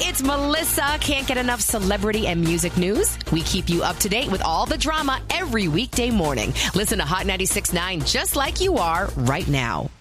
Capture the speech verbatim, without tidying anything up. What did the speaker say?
It's Melissa. Can't get enough celebrity and music news? We keep you up to date with all the drama every weekday morning. Listen to Hot ninety-six point nine just like you are right now.